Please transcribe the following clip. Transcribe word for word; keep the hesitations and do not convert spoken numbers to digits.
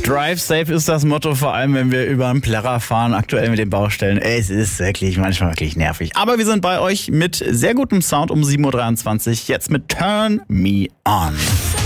Drive safe ist das Motto, vor allem wenn wir über einen Plärrer fahren, aktuell mit den Baustellen. Es ist wirklich manchmal wirklich nervig. Aber wir sind bei euch mit sehr gutem Sound um sieben Uhr dreiundzwanzig, jetzt mit Turn Me On.